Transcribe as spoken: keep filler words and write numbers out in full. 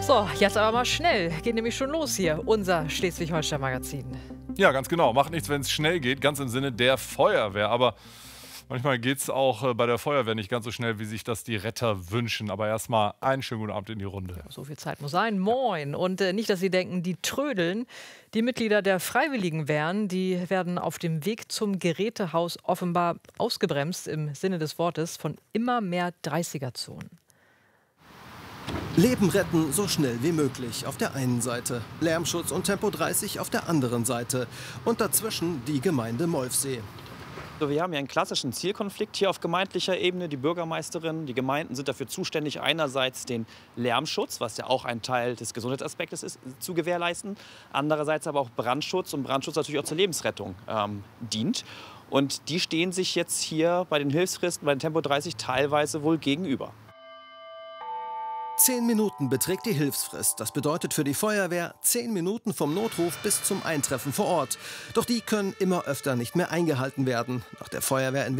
So, jetzt aber mal schnell. Geht nämlich schon los hier, unser Schleswig-Holstein-Magazin. Ja, ganz genau. Macht nichts, wenn es schnell geht, ganz im Sinne der Feuerwehr. Aber manchmal geht es auch bei der Feuerwehr nicht ganz so schnell, wie sich das die Retter wünschen. Aber erstmal einen schönen guten Abend in die Runde. So viel Zeit muss sein. Moin. Und äh, nicht, dass Sie denken, die trödeln. Die Mitglieder der Freiwilligenwehren, die werden auf dem Weg zum Gerätehaus offenbar ausgebremst, im Sinne des Wortes, von immer mehr dreißiger-Zonen. Leben retten so schnell wie möglich auf der einen Seite, Lärmschutz und Tempo dreißig auf der anderen Seite und dazwischen die Gemeinde Molfsee. Wir haben ja einen klassischen Zielkonflikt hier auf gemeindlicher Ebene. Die Bürgermeisterin, die Gemeinden sind dafür zuständig, einerseits den Lärmschutz, was ja auch ein Teil des Gesundheitsaspektes ist, zu gewährleisten, andererseits aber auch Brandschutz und Brandschutz natürlich auch zur Lebensrettung ähm, dient. Und die stehen sich jetzt hier bei den Hilfsfristen, bei den Tempo dreißig teilweise wohl gegenüber. Zehn Minuten beträgt die Hilfsfrist. Das bedeutet für die Feuerwehr zehn Minuten vom Notruf bis zum Eintreffen vor Ort. Doch die können immer öfter nicht mehr eingehalten werden. Nach der Feuerwehr